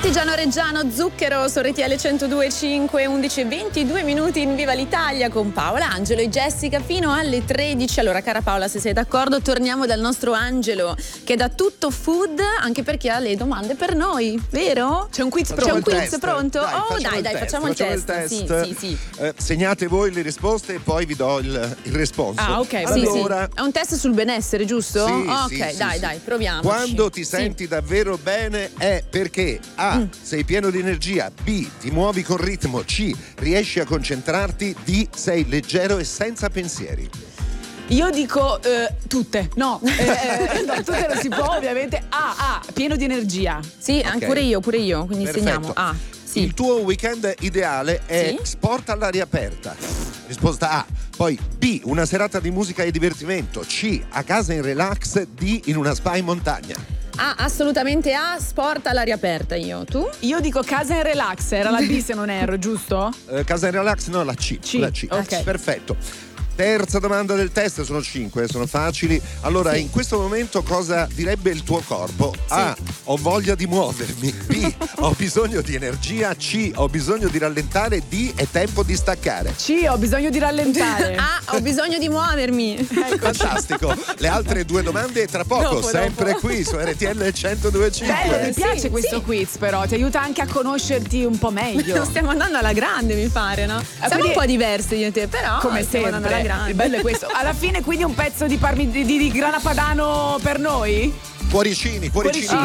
Artigiano Reggiano, Zucchero su RTL 102.5, 11:22 in Viva l'Italia con Paola, Angelo e Jessica fino alle 13. Allora, cara Paola, se sei d'accordo, torniamo dal nostro Angelo che dà tutto food, anche perché ha le domande per noi, vero? C'è un quiz C'è un quiz pronto? Facciamo il test. Sì. Segnate voi le risposte e poi vi do il responso. Ah, ok, allora, sì. È un test sul benessere, giusto? Sì, Ok, sì, dai, proviamo. Quando ti senti davvero bene è perché A. Sei pieno di energia, B. Ti muovi con ritmo, C. Riesci a concentrarti, D. Sei leggero e senza pensieri. Io dico tutte. No, tutte non si può, ovviamente. Pieno di energia. Sì, Ok. pure io, quindi Perfetto. segniamo A. Sì. Il tuo weekend ideale è Sì? sport all'aria aperta. Risposta A. Poi B. Una serata di musica e divertimento. C. A casa in relax. D. In una spa in montagna. Assolutamente A, sport all'aria aperta. Io, tu? Io dico casa in relax, era la B se non erro, giusto? Casa in relax, no, la C. La C. Ok. Perfetto. Terza domanda del test, sono 5, sono facili. Allora, in questo momento cosa direbbe il tuo corpo? A. Ho voglia di muovermi. B. Ho bisogno di energia. C. Ho bisogno di rallentare. D. È tempo di staccare. C, ho bisogno di rallentare. Ho bisogno di muovermi. Fantastico. Le altre due domande tra poco, Dopo. sempre qui su RTL 102.5. Bello, mi piace questo sì. quiz, però ti aiuta anche a conoscerti un po' meglio. Lo stiamo andando alla grande, mi pare, no? Siamo quindi- un po' diversi io e te, però Come stiamo andando alla sempre, grande. il bello è questo. Alla fine quindi un pezzo di grana padano per noi? Cuoricini. Cuoricini.